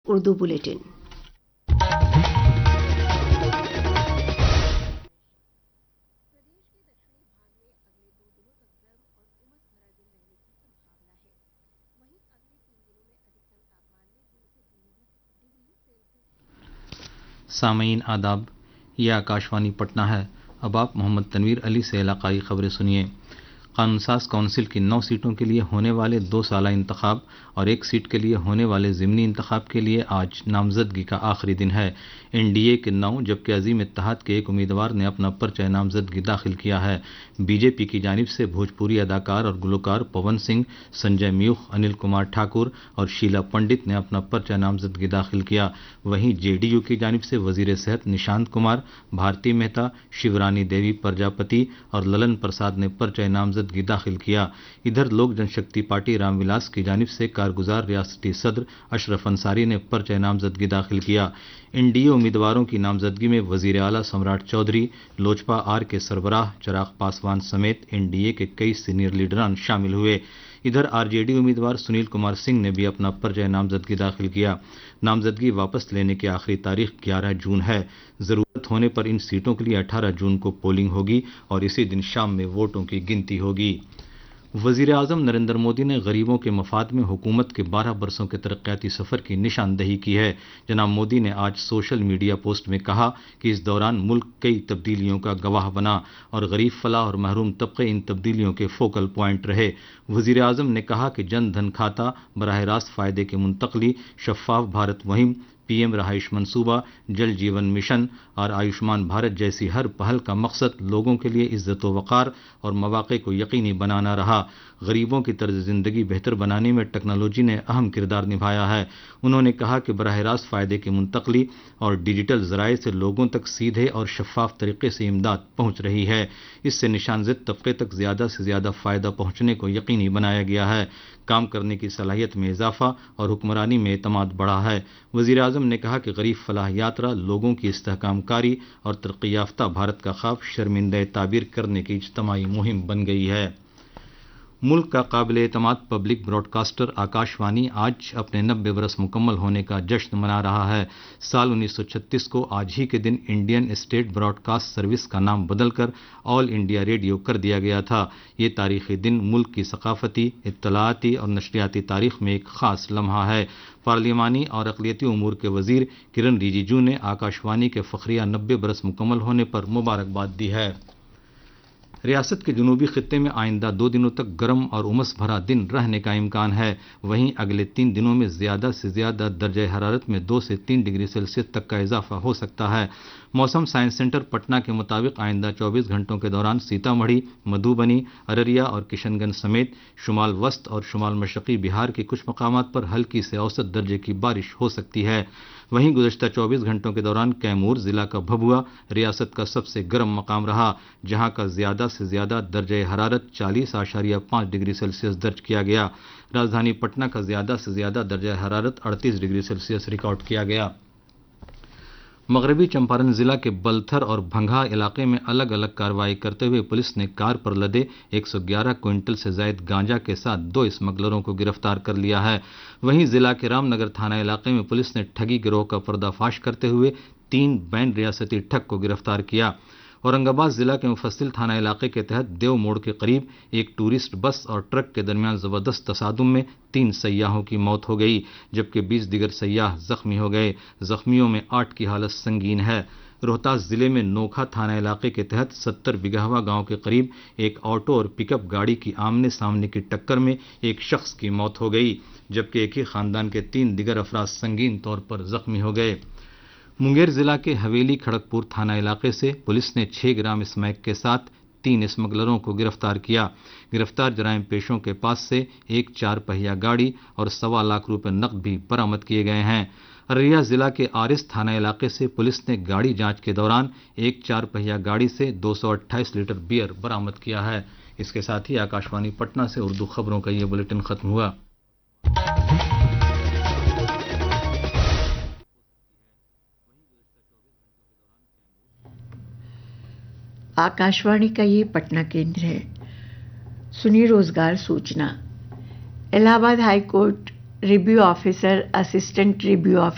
Urdu bulletin. سامعین آداب، یہ آکاشوانی پٹنہ ہے۔ اب آپ محمد تنویر علی سے علاقائی خبریں سنیے۔ قانون ساز کونسل کی 9 سیٹوں کے لیے ہونے والے 2 سالہ انتخاب اور 1 سیٹ کے لیے ہونے والے ضمنی انتخاب کے لیے آج نامزدگی کا آخری دن ہے۔ این ڈی اے کے 9 جبکہ عظیم اتحاد کے ایک امیدوار نے اپنا پرچہ نامزدگی داخل کیا ہے۔ بی جے پی کی جانب سے بھوجپوری اداکار اور گلوکار پون سنگھ، سنجے میوخ، انل کمار ٹھاکر اور شیلا پنڈت نے اپنا پرچہ نامزدگی داخل کیا۔ وہیں جے ڈی یو کی جانب سے وزیر صحت نشانت کمار، بھارتی مہتا، شیورانی دیوی پرجاپتی اور للن پرساد نے پرچہ نامزدگی داخل کیا۔ ادھر لوک جن شکتی پارٹی رام ولاس کی جانب سے کارگزار ریاستی صدر اشرف انصاری نے پرچہ نامزدگی داخل کیا۔ این ڈی اے امیدواروں کی نامزدگی میں وزیر اعلیٰ سمراٹ چودھری، لوجپا آر کے سربراہ چراغ پاسوان سمیت این ڈی اے کے کئی سینئر لیڈران شامل ہوئے۔ ادھر آر جے ڈی امیدوار سنیل کمار سنگھ نے بھی اپنا پرچہ نامزدگی داخل کیا۔ نامزدگی واپس لینے کی آخری تاریخ 11 جون ہے۔ ضرورت ہونے پر ان سیٹوں کے لیے 18 جون کو پولنگ ہوگی اور اسی دن شام میں ووٹوں کی گنتی ہوگی۔ وزیر اعظم نریندر مودی نے غریبوں کے مفاد میں حکومت کے 12 برسوں کے ترقیاتی سفر کی نشاندہی کی ہے۔ جناب مودی نے آج سوشل میڈیا پوسٹ میں کہا کہ اس دوران ملک کئی تبدیلیوں کا گواہ بنا اور غریب فلاح اور محروم طبقے ان تبدیلیوں کے فوکل پوائنٹ رہے۔ وزیر اعظم نے کہا کہ جن دھن کھاتہ، براہ راست فائدے کی منتقلی، شفاف بھارت مہم، پی ایم رہائش منصوبہ، جل جیون مشن اور آیوشمان بھارت جیسی ہر پہل کا مقصد لوگوں کے لیے عزت و وقار اور مواقع کو یقینی بنانا رہا۔ غریبوں کی طرز زندگی بہتر بنانے میں ٹیکنالوجی نے اہم کردار نبھایا ہے۔ انہوں نے کہا کہ براہ راست فائدے کی منتقلی اور ڈیجیٹل ذرائع سے لوگوں تک سیدھے اور شفاف طریقے سے امداد پہنچ رہی ہے۔ اس سے نشان زد طبقے تک زیادہ سے زیادہ فائدہ پہنچنے کو یقینی بنایا گیا ہے۔ کام کرنے کی صلاحیت میں اضافہ اور حکمرانی میں اعتماد بڑھا ہے۔ وزیر اعظم نے کہا کہ غریب فلاح یاترا لوگوں کی استحکام کاری اور ترقی یافتہ بھارت کا خواب شرمندہ تعبیر کرنے کی اجتماعی مہم بن گئی ہے۔ ملک کا قابل اعتماد پبلک براڈ کاسٹر آکاشوانی آج اپنے 90 برس مکمل ہونے کا جشن منا رہا ہے۔ سال 1936 کو آج ہی کے دن Indian state Broad cost service کا نام بدل کر آل انڈیا ریڈیو کر دیا گیا تھا۔ یہ تاریخی دن ملک کی ثقافتی، اطلاعاتی اور نشریاتی تاریخ میں ایک خاص لمحہ ہے۔ پارلیمانی اور اقلیتی امور کے وزیر کرن رجیجو نے آکاشوانی کے فخریہ 90 برس مکمل ہونے پر مبارکباد دی ہے۔ ریاست کے جنوبی خطے میں آئندہ 2 دنوں تک گرم اور امس بھرا دن رہنے کا امکان ہے۔ وہیں اگلے 3 دنوں میں زیادہ سے زیادہ درجہ حرارت میں 2 سے 3 ڈگری سیلسیس تک کا اضافہ ہو سکتا ہے۔ موسم سائنس سینٹر پٹنہ کے مطابق آئندہ 24 گھنٹوں کے دوران سیتا مڑھی، مدھوبنی، ارریہ اور کشن گنج سمیت شمال وسط اور شمال مشرقی بہار کے کچھ مقامات پر ہلکی سے اوسط درجے کی بارش ہو سکتی ہے۔ وہیں گزشتہ 24 گھنٹوں کے دوران کیمور ضلع کا بھبھوا ریاست کا سب سے گرم مقام رہا، جہاں کا زیادہ سے زیادہ درجہ حرارت 40.5 ڈگری سیلسیس درج کیا گیا۔ راجدھانی پٹنہ کا زیادہ سے زیادہ درجہ حرارت 38 ڈگری سیلسیس ریکارڈ کیا گیا۔ مغربی چمپارن ضلع کے بلتھر اور بھنگا علاقے میں الگ الگ کارروائی کرتے ہوئے پولیس نے کار پر لدے 111 کوئنٹل سے زائد گانجا کے ساتھ 2 اسمگلروں کو گرفتار کر لیا ہے۔ وہیں ضلع کے رام نگر تھانہ علاقے میں پولیس نے ٹھگی گروہ کا پردہ فاش کرتے ہوئے 3 بین ریاستی ٹھگ کو گرفتار کیا۔ اورنگ آباد ضلع کے مفصل تھانہ علاقے کے تحت دیو موڑ کے قریب ایک ٹورسٹ بس اور ٹرک کے درمیان زبردست تصادم میں 3 سیاحوں کی موت ہو گئی، جبکہ 20 دیگر سیاح زخمی ہو گئے۔ زخمیوں میں 8 کی حالت سنگین ہے۔ روہتاس ضلع میں نوکھا تھانہ علاقے کے تحت 70 بگہوا گاؤں کے قریب ایک آٹو اور پک اپ گاڑی کی آمنے سامنے کی ٹکر میں ایک شخص کی موت ہو گئی، جبکہ ایک ہی خاندان کے 3 دیگر افراد سنگین طور پر زخمی ہو گئے۔ منگیر ضلع کے حویلی کھڑگپور تھانہ علاقے سے پولیس نے 6 گرام اسمیک کے ساتھ 3 اسمگلروں کو گرفتار کیا۔ گرفتار جرائم پیشوں کے پاس سے ایک 4 پہیہ گاڑی اور 1.25 لاکھ روپے نقد بھی برآمد کیے گئے ہیں۔ ارریہ ضلع کے آرس تھانہ علاقے سے پولیس نے گاڑی جانچ کے دوران ایک 4 پہیہ گاڑی سے 228 لیٹر بیئر برآمد کیا ہے۔ اس کے ساتھ ہی آکاشوانی پٹنہ سے اردو خبروں کا یہ بلیٹن ختم ہوا۔ آکاشوانی کا یہ پٹنہ کیندر ہے۔ سنی روزگار سوچنا۔ الہ آباد high court review officer, assistant review officer